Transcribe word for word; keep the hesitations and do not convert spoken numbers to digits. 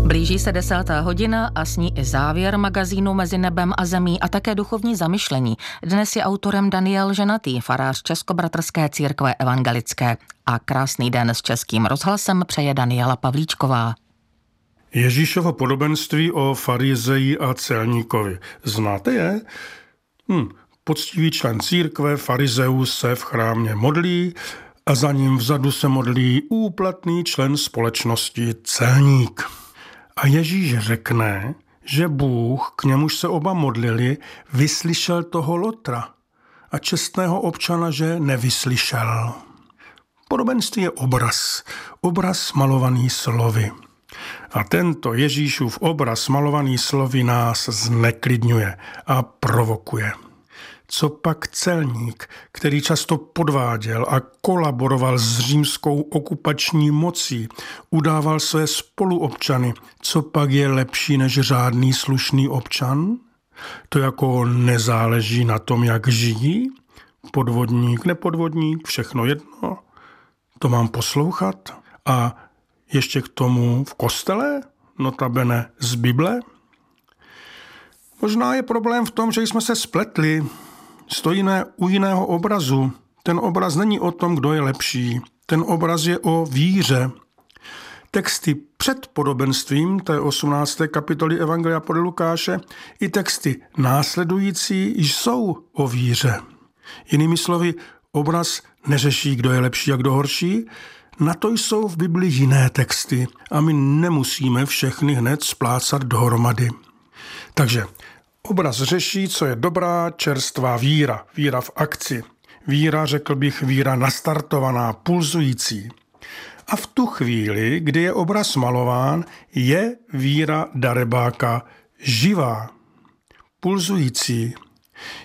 Blíží se desátá hodina a s ní i závěr magazínu Mezi nebem a zemí a také duchovní zamyšlení. Dnes je autorem Daniel Ženatý, farář Českobratrské církve evangelické. A krásný den s Českým rozhlasem přeje Daniela Pavlíčková. Ježíšovo podobenství o farizeji a celníkovi. Znáte je? Hm. Poctivý člen církve, farizeus, se v chrámě modlí a za ním vzadu se modlí úplatný člen společnosti, celník. A Ježíš řekne, že Bůh, k němuž se oba modlili, vyslyšel toho lotra a čestného občana, že nevyslyšel. Podobenství je obraz, obraz malovaný slovy. A tento Ježíšův obraz malovaný slovy nás zneklidňuje a provokuje. Co pak celník, který často podváděl a kolaboroval s římskou okupační mocí, udával své spoluobčany, co pak je lepší než řádný slušný občan? To jako nezáleží na tom, jak žijí? Podvodník, nepodvodník, všechno jedno? To mám poslouchat? A ještě k tomu v kostele? Notabene z Bible? Možná je problém v tom, že jsme se spletli. Stojíme u jiného obrazu. Ten obraz není o tom, kdo je lepší. Ten obraz je o víře. Texty před podobenstvím, to je osmnácté kapitoly Evangelia podle Lukáše, i texty následující jsou o víře. Jinými slovy, obraz neřeší, kdo je lepší a kdo horší. Na to jsou v Bibli jiné texty a my nemusíme všechny hned splácat dohromady. Takže obraz řeší, co je dobrá, čerstvá víra, víra v akci. Víra, řekl bych, víra nastartovaná, pulzující. A v tu chvíli, kdy je obraz malován, je víra darebáka živá, pulzující.